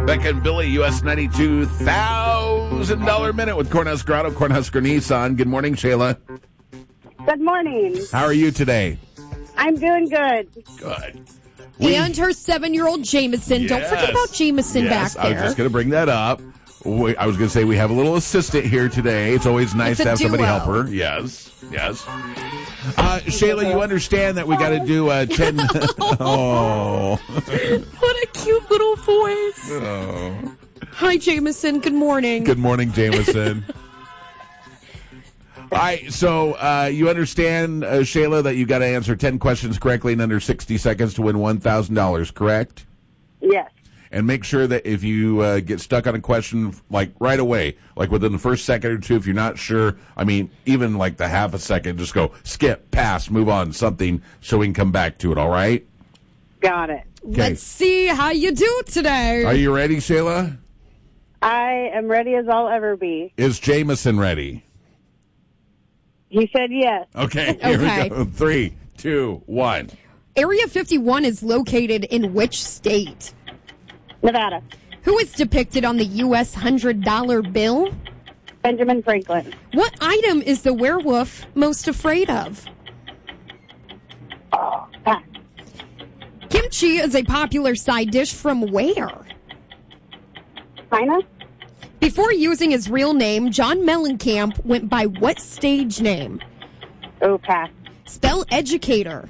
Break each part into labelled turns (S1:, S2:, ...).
S1: Becca and Billy, US $92,000 minute with Cornhusker Auto, Cornhusker Nissan. Good morning, Shayla.
S2: Good morning.
S1: How are you today?
S2: I'm doing good.
S1: Good.
S3: And her 7-year-old Jameson. Don't forget about Jameson back there.
S1: I was just going to bring that up. I was going to say we have a little assistant here today. It's always nice to have somebody help her. Yes. Shayla, you understand that we got to do 10... Oh.
S3: What a cute little voice.
S1: Oh.
S3: Hi, Jameson. Good morning.
S1: Good morning, Jameson. All right, so you understand, Shayla, that you got to answer 10 questions correctly in under 60 seconds to win $1,000, correct?
S2: Yes.
S1: And make sure that if you get stuck on a question, like right away, like within the first second or two, if you're not sure, I mean, even like the half a second, just go skip, pass, move on, something, so we can come back to it, all right?
S2: Got it.
S1: Okay.
S3: Let's see how you do today.
S1: Are you ready, Shayla?
S2: I am ready as I'll ever be.
S1: Is Jameson ready?
S2: He said yes.
S1: Okay, here we go. 3, 2, 1.
S3: Area 51 is located in which state?
S2: Nevada.
S3: Who is depicted on the U.S. $100 bill?
S2: Benjamin Franklin.
S3: What item is the werewolf most afraid of?
S2: Pass.
S3: Kimchi is a popular side dish from where?
S2: China.
S3: Before using his real name, John Mellencamp went by what stage name?
S2: Oh, pass.
S3: Spell educator.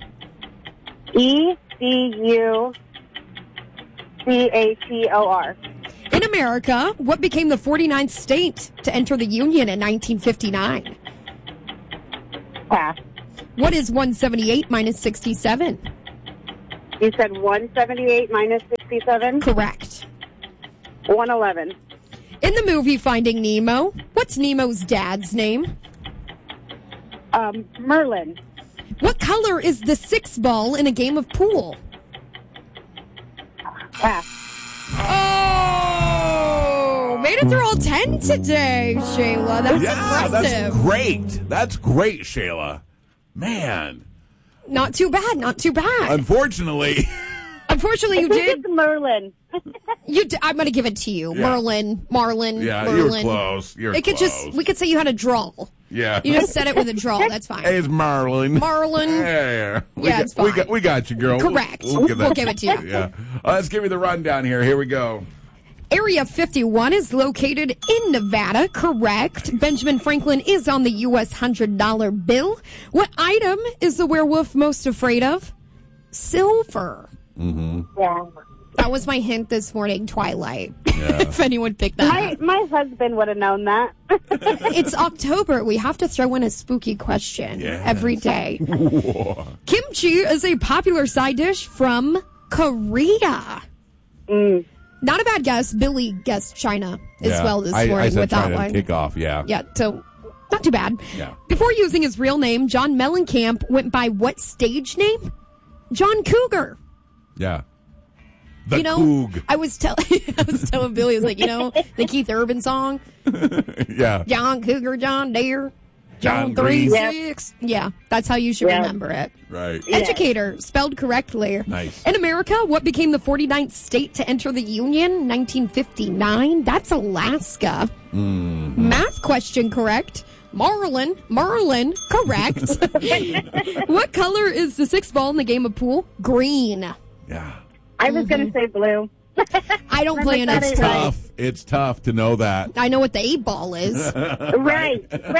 S2: EDUCATOR.
S3: In America, what became the 49th state to enter the Union in 1959?
S2: Pass.
S3: What is 178 minus 67?
S2: You said 178 minus 67?
S3: Correct.
S2: 111.
S3: In the movie Finding Nemo, what's Nemo's dad's name?
S2: Merlin.
S3: What color is the 6 ball in a game of pool?
S2: Pass.
S3: Oh, made it through all 10 today, Shayla. That's impressive.
S1: That's great. That's great, Shayla. Man.
S3: Not too bad, not too bad.
S1: Unfortunately,
S3: you did.
S2: It's Merlin.
S3: I'm going to give it to you.
S1: Yeah.
S3: Marlin.
S1: yeah,
S3: Merlin.
S1: you were close.
S3: We could say you had a drawl.
S1: Yeah.
S3: You just said it with a drawl. That's fine.
S1: Hey, it's Marlin.
S3: Marlin.
S1: Yeah.
S3: It's fine.
S1: We got you, girl.
S3: Correct.
S1: We'll
S3: We'll give it to you.
S1: Yeah. Let's give you the rundown here. Here we go.
S3: Area 51 is located in Nevada. Correct. Benjamin Franklin is on the U.S. $100 bill. What item is the werewolf most afraid of? Silver.
S1: Mm-hmm.
S2: Yeah.
S3: That was my hint this morning, Twilight.
S1: Yeah.
S3: If anyone picked that up.
S2: My husband would have known that.
S3: It's October. We have to throw in a spooky question every day. Kimchi is a popular side dish from Korea. Not a bad guess. Billy guessed China as well this morning
S1: I said
S3: with that
S1: China
S3: one.
S1: to kick off, yeah.
S3: Yeah, so not too bad.
S1: Yeah.
S3: Before using his real name, John Mellencamp went by what stage name? John Cougar.
S1: Yeah.
S3: The
S1: Coug.
S3: I was telling Billy, I was like, the Keith Urban song.
S1: Yeah.
S3: John Cougar, John Deere,
S1: John
S3: 3-6. Yeah, that's how you should remember it.
S1: Right.
S3: Educator, spelled correctly.
S1: Nice.
S3: In America, what became the 49th state to enter the Union? 1959. That's Alaska. Math question correct. Merlin, correct. What color is the 6 ball in the game of pool? Green.
S1: Yeah.
S2: I was going to say blue.
S3: I don't play an
S2: It's
S3: extra.
S1: Tough. It's tough to know that.
S3: I know what the 8 ball is.
S2: Right.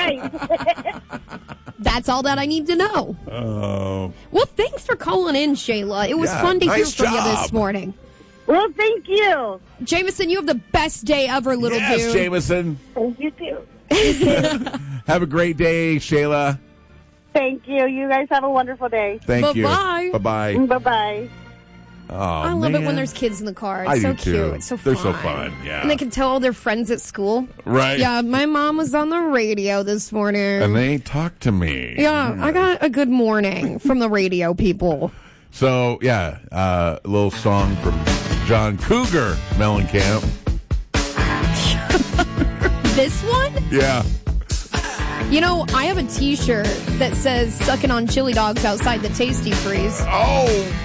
S3: That's all that I need to know.
S1: Oh.
S3: Well, thanks for calling in, Shayla. It was fun to
S1: nice
S3: hear from you
S1: job.
S3: this morning.
S2: Well, thank you.
S3: Jameson, you have the best day ever, little
S1: Yes,
S3: dude.
S1: Jameson.
S2: You too.
S1: Have a great day, Shayla.
S2: Thank you. You guys have a wonderful day.
S1: Thank you.
S3: Bye-bye.
S1: Bye-bye.
S2: Bye-bye.
S1: Oh,
S3: I love it when there's kids in the car. It's
S1: I
S3: so
S1: do, too.
S3: cute. It's so fun.
S1: They're so fun, yeah.
S3: And they can tell all their friends at school.
S1: Right.
S3: Yeah, my mom was on the radio this morning.
S1: And they talk to me.
S3: Yeah, I got a good morning from the radio people.
S1: So, a little song from John Cougar Mellencamp.
S3: This one?
S1: Yeah.
S3: I have a t-shirt that says sucking on chili dogs outside the Tasty Freeze.
S1: Oh,